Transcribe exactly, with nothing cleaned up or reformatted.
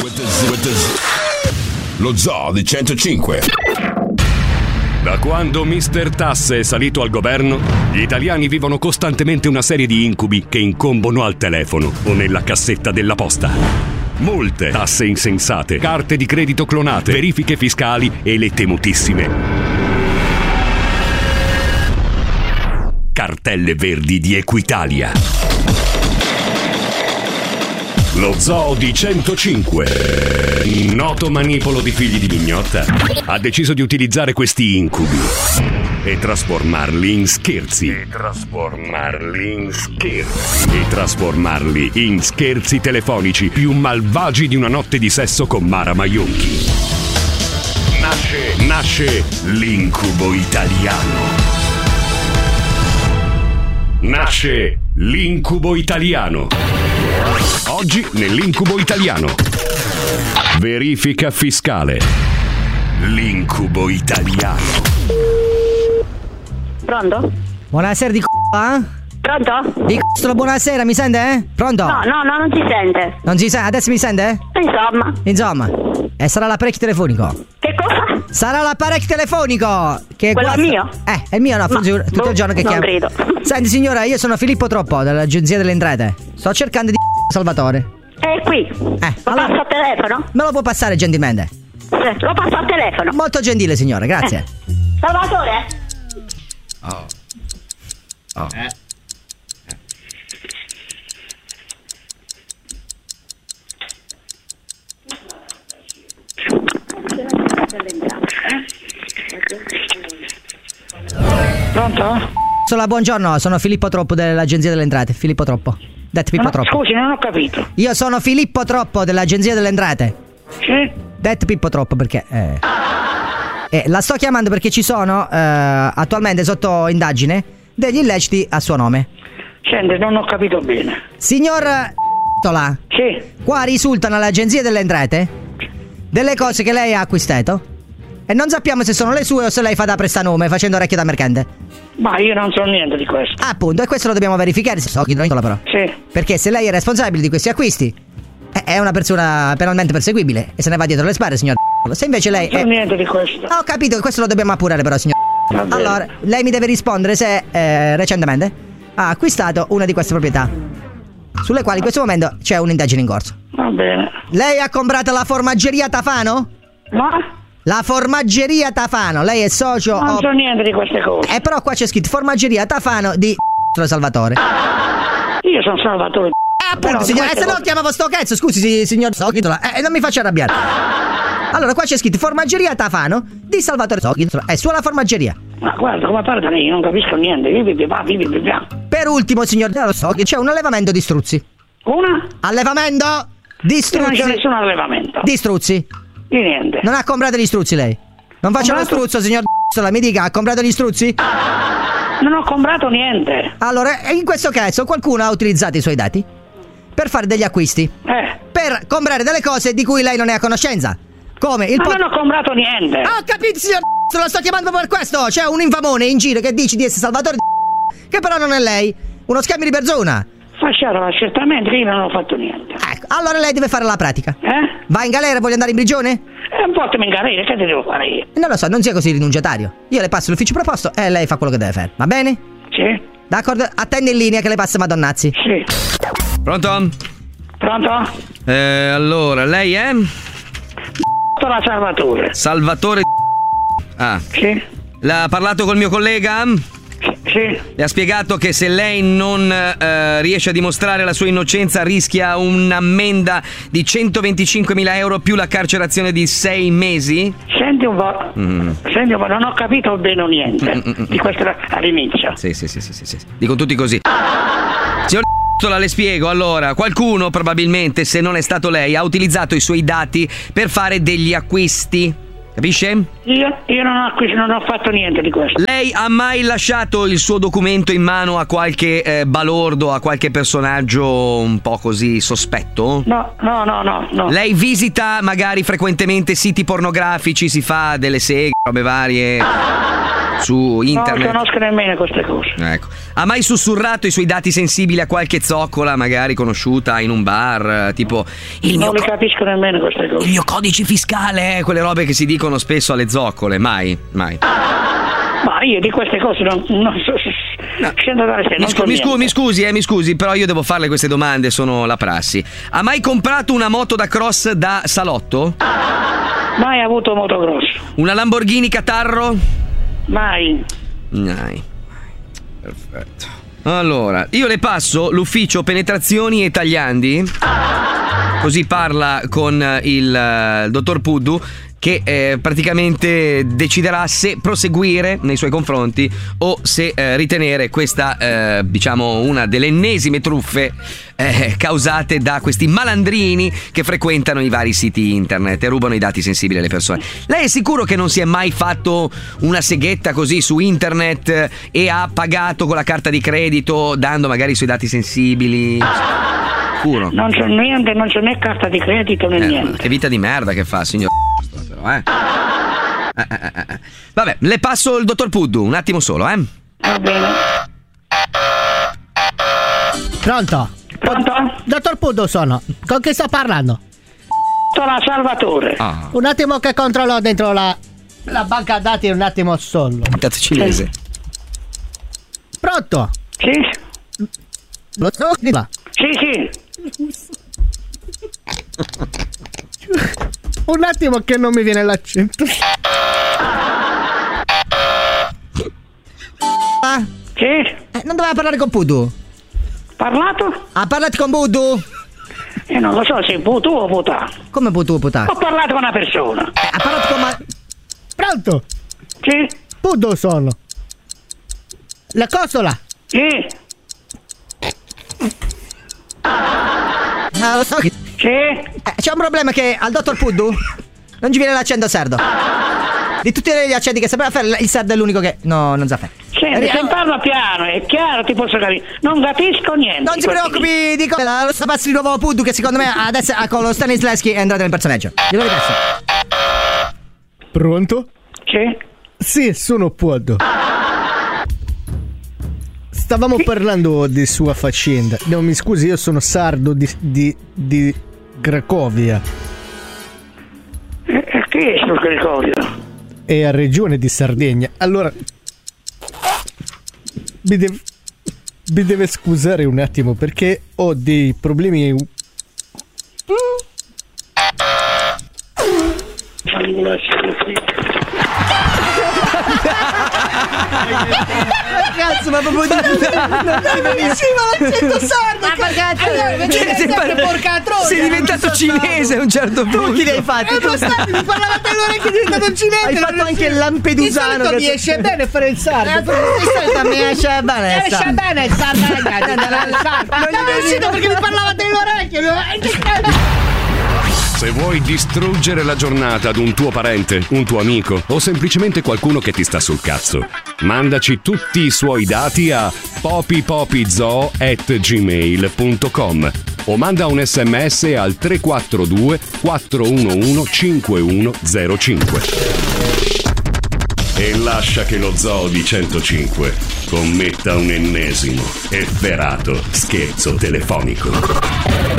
Lo Zoo di centocinque. Da quando mister Tasse è salito al governo, gli italiani vivono costantemente una serie di incubi che incombono al telefono o nella cassetta della posta. Multe, tasse insensate, carte di credito clonate, verifiche fiscali e le temutissime cartelle verdi di Equitalia. Lo Zoo di centocinque, noto manipolo di figli di mignotta, ha deciso di utilizzare questi incubi e trasformarli in scherzi. E trasformarli in scherzi. E trasformarli in scherzi telefonici più malvagi di una notte di sesso con Mara Maionchi. Nasce, nasce l'incubo italiano. Nasce l'incubo italiano. Oggi nell'incubo italiano. Verifica fiscale. L'incubo italiano. Pronto? Buonasera di c***o, eh? Pronto? Di c***o, buonasera, mi sente, eh? Pronto? No, no, no, non si sente. Non si sente? Adesso mi sente? Insomma. Insomma. E sarà l'apparecchio telefonico. Che cosa? Sarà l'apparecchio telefonico. Che Quello guasta... mio? Eh, è il mio, no, funziona tutto il giorno che non chiama. credo. Senti signora, io sono Filippo Troppo dell'Agenzia delle Entrate. Sto cercando di Salvatore. È qui. Eh, Lo allora... passo al telefono? Me lo può passare gentilmente? Sì, lo passo al telefono. Molto gentile signora, grazie. Eh. Salvatore? Oh. Oh. Eh. Pronto? Sono, buongiorno, sono Filippo Troppo dell'Agenzia delle Entrate. Filippo Troppo. Detto Pippo No, Troppo. scusi, non ho capito. Io sono Filippo Troppo dell'Agenzia delle Entrate. Sì? Detto Pippo Troppo perché eh, eh, la sto chiamando perché ci sono eh, attualmente sotto indagine degli illeciti a suo nome. Senti, non ho capito bene. Signor Tola, Sì? qua risultano all'Agenzia delle Entrate delle cose che lei ha acquistato e non sappiamo se sono le sue o se lei fa da prestanome facendo orecchio da mercante. Ma io non so niente di questo. Appunto, e questo lo dobbiamo verificare. So chi non però. Sì. Perché se lei è responsabile di questi acquisti eh, è una persona penalmente perseguibile e se ne va dietro le spalle, signor. Se invece lei Non so è... niente di questo. Ho capito che questo lo dobbiamo appurare però, signor. Va bene. Allora, lei mi deve rispondere se eh, recentemente ha acquistato una di queste proprietà sulle quali in questo momento c'è un'indagine in corso. Va bene. Lei ha comprato la formaggeria Tafano? Ma? La formaggeria Tafano, lei è socio Non o... so niente di queste cose. Eh, però qua c'è scritto formaggeria Tafano di Salvatore. Io sono Salvatore. Eh, appunto, signore, eh, se no chiamavo sto cazzo, scusi, si- signor Socchitola, eh, non mi faccia arrabbiare. Allora, qua c'è scritto formaggeria Tafano di Salvatore Socchitola. È sulla formaggeria. Ma guarda, come parla da lei, io non capisco niente. Vivi, vivi, vivi, vivi. Per ultimo, signor Socchitola, c'è un allevamento di struzzi. Una? Allevamento di Io non c'è struzzi. nessun allevamento. Di struzzi. Di niente. Non ha comprato gli struzzi lei? Non faccia lo Comprato? struzzo, signor mi dica, ha comprato gli struzzi? Non ho comprato niente. Allora, in questo caso qualcuno ha utilizzato i suoi dati per fare degli acquisti, Eh. per comprare delle cose di cui lei non è a conoscenza. Come il Ma po- non ho comprato niente. Ah, ho capito, signor lo sto chiamando per questo. C'è un infamone in giro che dice di essere Salvatore che però non è lei. Uno scambio di persona. Facciarola certamente che io non ho fatto niente. Ecco, allora lei deve fare la pratica. Eh? Va in galera, voglio andare in prigione? E un po' mi ingarire, che te devo fare io? Non lo so, non sia così rinunciatario. Io le passo l'ufficio proposto e lei fa quello che deve fare. Va bene? Sì? D'accordo? Attende in linea che le passa Madonnazzi. Sì. Pronto? Pronto? Eh, allora, lei è? La Salvatore. Salvatore. Ah, Sì? l'ha parlato col mio collega? Sì? Le ha spiegato che se lei non eh, riesce a dimostrare la sua innocenza rischia un'ammenda di centoventicinquemila euro più la carcerazione di sei mesi? Senti un po'. Mm. Senti un po', non ho capito bene niente Mm, mm, mm. di questo all'inizio. Sì, sì, sì, sì, sì, sì. Dicono tutti così. Signor le spiego, allora, qualcuno probabilmente, se non è stato lei, ha utilizzato i suoi dati per fare degli acquisti. Capisce? Io, io non, ho, acquis- non ho fatto niente di questo. Lei ha mai lasciato il suo documento in mano a qualche eh, balordo, a qualche personaggio un po' così sospetto? No, no, no, no, no. Lei visita magari frequentemente siti pornografici, si fa delle seghe, robe varie. su internet? Non conosco nemmeno queste cose. Ecco. Ha mai sussurrato i suoi dati sensibili a qualche zoccola, magari conosciuta in un bar, tipo il mio Non le co- capisco nemmeno queste cose. il mio codice fiscale, eh, quelle robe che si dicono spesso alle zoccole? Mai, mai. Ma io di queste cose non, non so. No. Scendo dalle stelle, Mi, non scu- so mi, scu- niente. mi scusi, eh, mi scusi, però io devo farle queste domande, sono la prassi. Ha mai comprato una moto da cross da salotto? Mai avuto motocross. Una Lamborghini Catarro? Mai. Mai. Perfetto. Allora, io le passo l'ufficio penetrazioni e tagliandi. Così parla con il eh, dottor Puddu, che eh, praticamente deciderà se proseguire nei suoi confronti o se eh, ritenere questa, eh, diciamo, una delle ennesime truffe eh, causate da questi malandrini che frequentano i vari siti internet e rubano i dati sensibili alle persone. Lei è sicuro che non si è mai fatto una seghetta così su internet e ha pagato con la carta di credito dando magari i suoi dati sensibili? Sicuro? Non c'è niente, non c'è né carta di credito né Eh, niente. che vita di merda che fa, signor però, eh. Eh, eh, eh, eh. Vabbè, le passo il dottor Puddu, un attimo solo, eh. Va bene. Pronto? Pronto? Dottor Puddu sono. Con chi sto parlando? Sono Salvatore. Ah, Un attimo che controllo dentro la, la banca dati, un attimo solo. cazzo cinese. Pronto? Sì? Lo so di là. Sì, sì. Un attimo che non mi viene l'accento. Ah, Sì? eh, non doveva parlare con Puddu? Parlato? Ha parlato con Puddu? E non lo so se tu o puttà. Come Puddu, puttana? Ho parlato con una persona. Eh, ha parlato con ma... Pronto? Sì? Puddu sono. La costola? Sì? Ah, lo so che... Sì? Eh, c'è un problema che al dottor Puddu non ci viene l'accento sardo. Di tutti gli accenti che sapeva fare, il sardo è l'unico che no, non sa fare. Senti, se parlo piano, è chiaro, ti posso capire. Non capisco niente. Non si preoccupi di cosa. Lo sapassi di nuovo Puddu che secondo me adesso con lo Stanislavski è entrato nel personaggio. Glielo ripeto. Pronto? Sì? Sì, sono Puddu. Stavamo parlando di sua faccenda. No, mi scusi, io sono sardo di, di, di Cracovia. E, e chi è sul Gregorio? È a regione di Sardegna. Allora mi deve, mi deve scusare un attimo perché ho dei problemi. Cazzo, ma proprio di... non si benissimo l'accento sardo. Ma perché? Porcatrone. Sei diventato cinese a un certo punto. Tu chi li hai fatti? Eh, ma stai, mi parlava dell'ora che è diventato un cinese. Hai fatto anche il lampedusano. Mi esce bene fare il sardo. Di solito mi esce bene il sardo. bene il sardo. Non è uscito perché mi parlava dell'orecchio. Se vuoi distruggere la giornata ad un tuo parente, un tuo amico o semplicemente qualcuno che ti sta sul cazzo, mandaci tutti i suoi dati a popipopizoo at gmail punto com o manda un sms al tre quattro due quattro uno uno cinque uno zero cinque. E lascia che lo Zoo di centocinque commetta un ennesimo efferato scherzo telefonico.